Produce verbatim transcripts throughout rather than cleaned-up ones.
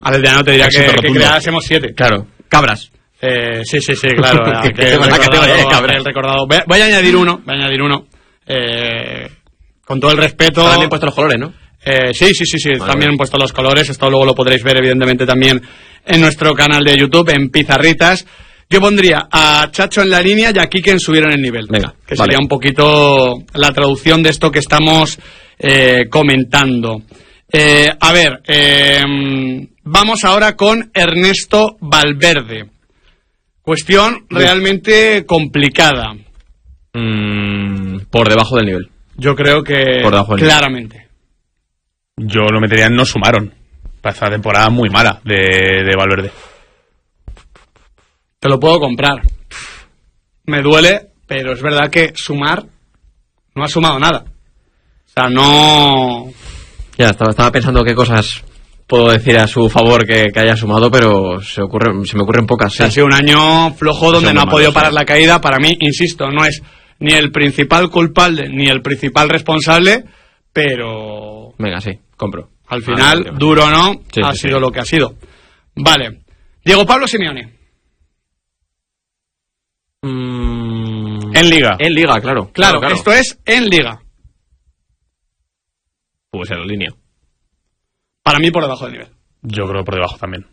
Atletiano te diría que, que creásemos siete. Claro, cabras. Eh, sí, sí, sí, claro. que, que, que, el recordado, el recordado. Voy, voy a añadir uno, voy a añadir uno. Eh, con todo el respeto. También puesto los colores, ¿no? Eh, sí, sí, sí, sí. Vale, también vale. han puesto los colores. Esto luego lo podréis ver, evidentemente, también en nuestro canal de YouTube, en Pizarritas. Yo pondría a Chacho en la línea y a Quique en subieron el nivel. Venga, que vale. sería un poquito la traducción de esto que estamos eh, comentando. Eh, a ver, eh, vamos ahora con Ernesto Valverde. Cuestión realmente complicada. Mm, por debajo del nivel. Yo creo que Por debajo del claramente. Yo lo metería en no sumaron. Parece una temporada muy mala de, de Valverde. Te lo puedo comprar. Me duele, pero es verdad que sumar no ha sumado nada. O sea, no... Ya, estaba, estaba pensando qué cosas puedo decir a su favor que, que haya sumado, pero se, ocurre, se me ocurren pocas. Sí. Ha sido un año flojo donde Ha sido no ha muy podido malo, parar sí. la caída. Para mí, insisto, no es ni el principal culpable ni el principal responsable, pero Venga, sí, compro. al final, Ah, duro o no, Sí, ha sí, sido sí. lo que ha sido. Vale. Diego Pablo Simeone. Mm, En Liga. En Liga, claro. Claro, esto es en Liga. Pues en la línea. Para mí, por debajo del nivel. Yo creo por debajo también.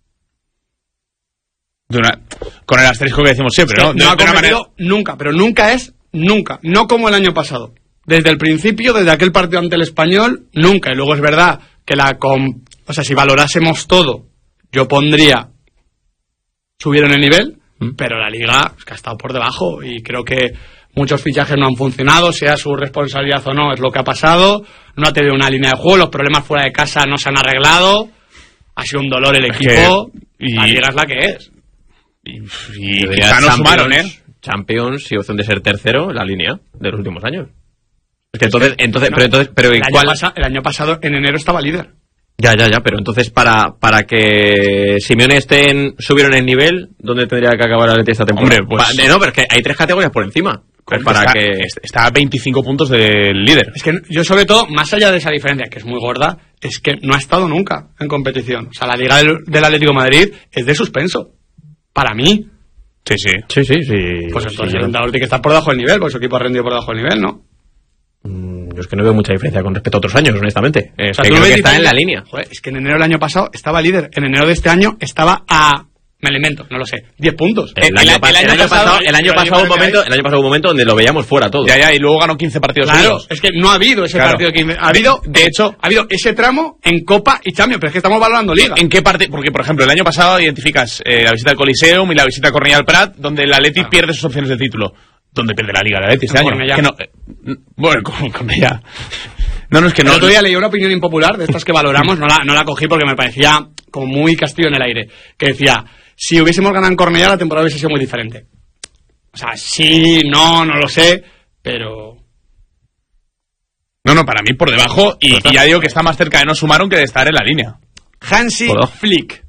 De una, con el asterisco que decimos siempre, Es que ¿no? De, no ha de una competido manera... nunca, pero nunca es nunca. No como el año pasado. Desde el principio, desde aquel partido ante el Español, nunca. Y luego es verdad que la... Com- o sea, si valorásemos todo, yo pondría... Subieron el nivel, ¿Mm? pero la Liga es que ha estado por debajo. Y creo que muchos fichajes no han funcionado, sea su responsabilidad o no, es lo que ha pasado. No ha tenido una línea de juego, los problemas fuera de casa no se han arreglado. Ha sido un dolor el Es equipo. que- y- La Liga es la que es. Y, y Debería quizá no Champions, sumaron, ¿eh? Champions y opción de ser tercero en la línea de los últimos años. Es que entonces, entonces, No, pero entonces, pero el, ¿y año cuál? pasa- el año pasado, en enero, estaba líder. Ya, ya, ya, pero entonces para para que Simeone esté en, subieron el nivel, ¿dónde tendría que acabar el Atleti esta temporada? Hombre, pues- Pa- no, pero es que hay tres categorías por encima. Pues para está, que está a veinticinco puntos del líder. Es que yo, sobre todo, más allá de esa diferencia, que es muy gorda, es que no ha estado nunca en competición. O sea, la Liga del, del Atlético de Madrid es de suspenso. Para mí. Sí, sí. Sí, sí, sí. Pues entonces sí, el yo, entrenador tiene que estar por debajo del nivel, porque su equipo ha rendido por debajo del nivel, ¿no? mm, yo es que no veo mucha diferencia con respecto a otros años, honestamente. Es O sea, que tú creo ves que está en diferencia- la línea. Joder, es que en enero del año pasado estaba líder. En enero de este año estaba a... Me lo invento, no lo sé. diez puntos. El, año, pa- el año pasado, el año pasado un momento, el año pasado un momento donde lo veíamos fuera todo. Ya, ya, y luego ganó quince partidos Claro, seguidos. es que no ha habido ese Claro. partido que... Ha habido, De hecho- ha habido ese tramo en Copa y Champions, pero es que estamos valorando Liga. ¿En qué parte? Porque, por ejemplo, el año pasado identificas eh, la visita al Coliseum y la visita a Cornellà al Prat, donde el Atleti Claro. pierde sus opciones de título. ¿Dónde pierde la Liga el Atleti este En año? Cornellà. Que no, eh, bueno, con Cornellà. No, no, es que no. El otro día leí una opinión impopular de estas que valoramos, no la, no la cogí porque me parecía como muy castillo en el aire, que decía, si hubiésemos ganado en Cornellà la temporada hubiese sido muy diferente. O sea, sí, no, no lo sé, pero... No, no, para mí por debajo, y, y ya digo que está más cerca de no sumaron que de estar en la línea. Hansi Por debajo. Flick,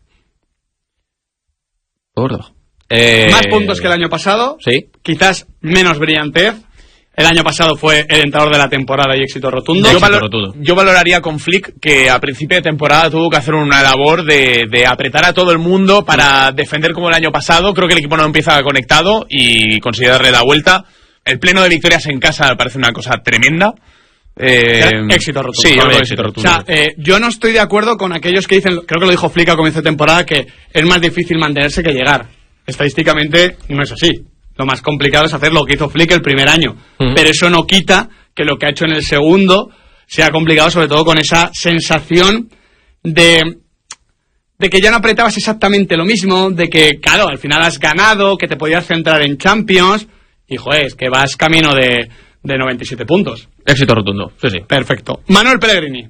Por debajo. Eh, más puntos que el año pasado, Sí. quizás menos brillantez. El año pasado fue el entrenador de la temporada y éxito rotundo. Yo, éxito valor- rotundo. yo valoraría con Flick que a principio de temporada tuvo que hacer una labor de, de apretar a todo el mundo para defender como el año pasado. Creo que el equipo no empieza conectado y consigue darle la vuelta. El pleno de victorias en casa me parece una cosa tremenda. Eh, Era éxito rotundo. Sí, yo Para creo mí éxito O rotundo. sea, eh, yo no estoy de acuerdo con aquellos que dicen, creo que lo dijo Flick a comienzo de temporada, que es más difícil mantenerse que llegar. Estadísticamente no es así. Lo más complicado es hacer lo que hizo Flick el primer año. Ujú. Pero eso no quita que lo que ha hecho en el segundo sea complicado, sobre todo con esa sensación de, de que ya no apretabas exactamente lo mismo, de que, claro, al final has ganado, que te podías centrar en Champions, y joder, es que vas camino de, de noventa y siete puntos. Éxito rotundo, sí, sí. Perfecto. Manuel Pellegrini.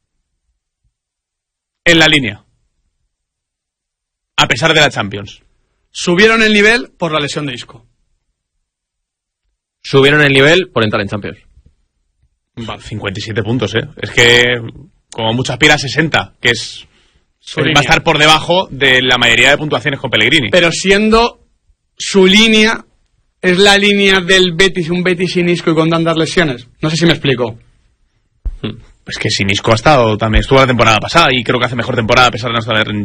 En la línea. A pesar de la Champions. Subieron el nivel por la lesión de Isco. Subieron el nivel por entrar en Champions. Vale, cincuenta y siete puntos, ¿eh? Es que como mucho aspira a sesenta, que es... Su va línea. a estar por debajo de la mayoría de puntuaciones con Pellegrini. Pero siendo su línea, es la línea del Betis, un Betis sin Isco y con tantas lesiones. No sé si me explico. Es que Sinisco ha estado también, estuvo la temporada pasada y creo que hace mejor temporada a pesar de no estar en